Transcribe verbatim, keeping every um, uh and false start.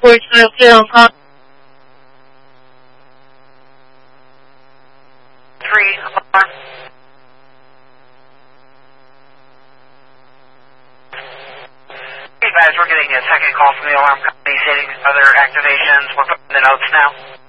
four twelve clear on call. Three, alarm. Hey guys, we're getting a second call from the alarm company stating other activations. We're putting the notes now.